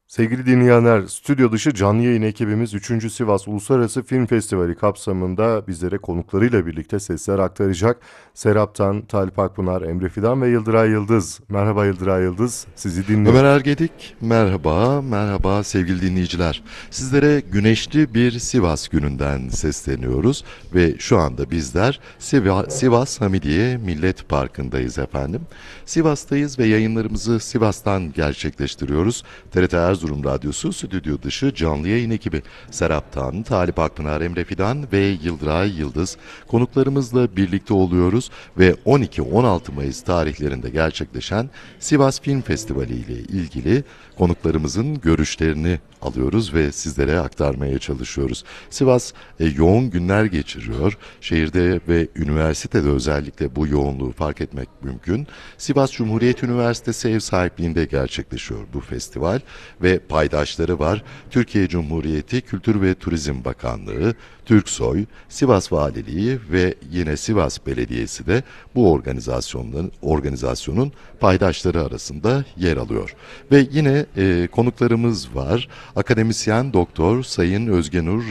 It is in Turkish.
Sevgili dinleyenler, stüdyo dışı canlı yayın ekibimiz 3. Sivas Uluslararası Film Festivali kapsamında bizlere konuklarıyla birlikte sesler aktaracak. Serap'tan Talip Akpınar, Emre Fidan ve Yıldıray Yıldız. Merhaba Yıldıray Yıldız, sizi Ömer dinliyoruz. Ergedik, merhaba sevgili dinleyiciler. Sizlere güneşli bir Sivas gününden sesleniyoruz ve şu anda bizler Sivas Hamidiye Millet Parkı'ndayız efendim. Sivas'tayız ve yayınlarımızı Sivas'tan gerçekleştiriyoruz. TRT Erzurum Radyosu stüdyo dışı canlı yayın ekibi Serap'tan, Talip Akpınar, Emre Fidan ve Yıldıray Yıldız konuklarımızla birlikte oluyoruz ve 12-16 Mayıs tarihlerinde gerçekleşen Sivas Film Festivali ile ilgili konuklarımızın görüşlerini alıyoruz ve sizlere aktarmaya çalışıyoruz. Sivas yoğun günler geçiriyor. Şehirde ve üniversitede özellikle bu yoğunluğu fark etmek mümkün. Sivas Cumhuriyet Üniversitesi ev sahipliğinde gerçekleşiyor bu festival ve paydaşları var. Türkiye Cumhuriyeti Kültür ve Turizm Bakanlığı, Türksoy, Sivas Valiliği ve yine Sivas Belediyesi de bu organizasyonun paydaşları arasında yer alıyor. Ve yine konuklarımız var. Akademisyen Doktor Sayın Özgenur